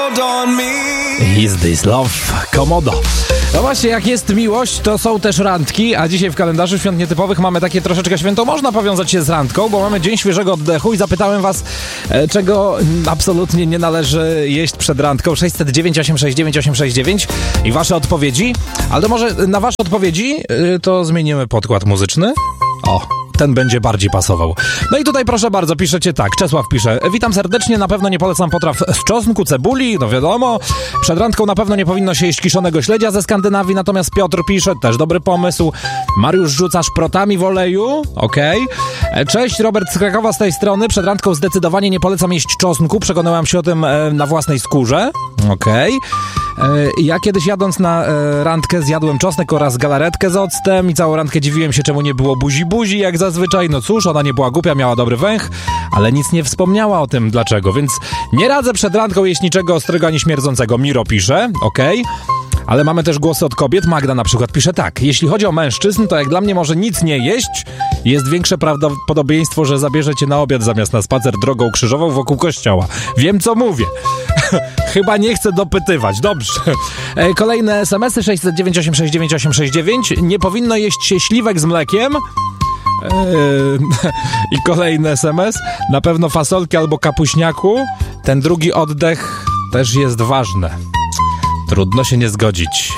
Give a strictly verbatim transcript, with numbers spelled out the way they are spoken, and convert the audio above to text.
Is this love? Komodo. No właśnie, jak jest miłość, to są też randki, a dzisiaj w kalendarzu świąt nietypowych mamy takie troszeczkę święto. Można powiązać się z randką, bo mamy Dzień Świeżego Oddechu i zapytałem was, czego absolutnie nie należy jeść przed randką. sześćset dziewięć osiemset sześćdziesiąt dziewięć osiemset sześćdziesiąt dziewięć i wasze odpowiedzi. Ale to może na wasze odpowiedzi to zmienimy podkład muzyczny. O, ten będzie bardziej pasował. No i tutaj proszę bardzo, piszecie tak. Czesław pisze: witam serdecznie, na pewno nie polecam potraw z czosnku, cebuli, no wiadomo. Przed randką na pewno nie powinno się jeść kiszonego śledzia ze Skandynawii, natomiast Piotr pisze, też dobry pomysł. Mariusz rzuca szprotami w oleju, okej. Okay. Cześć, Robert z Krakowa z tej strony. Przed randką zdecydowanie nie polecam jeść czosnku, przekonałam się o tym e, na własnej skórze, okej. Okay. Ja kiedyś jadąc na e, randkę zjadłem czosnek oraz galaretkę z octem i całą randkę dziwiłem się, czemu nie było buzi-buzi jak zazwyczaj. No cóż, ona nie była głupia, miała dobry węch, ale nic nie wspomniała o tym dlaczego, więc nie radzę przed randką jeść niczego ostrego ani śmierdzącego. Miro pisze, okej. Okay. Ale mamy też głosy od kobiet. Magda na przykład pisze tak: jeśli chodzi o mężczyzn, to jak dla mnie może nic nie jeść. Jest większe prawdopodobieństwo, że zabierze cię na obiad zamiast na spacer drogą krzyżową wokół kościoła. Wiem, co mówię. Chyba nie chcę dopytywać. Dobrze. Kolejne es em esy sześćset dziewięć osiemset sześćdziesiąt dziewięć osiemset sześćdziesiąt dziewięć. Nie powinno jeść się śliwek z mlekiem. Eee, I kolejny es em es. Na pewno fasolki albo kapuśniaku. Ten drugi oddech też jest ważny. Trudno się nie zgodzić.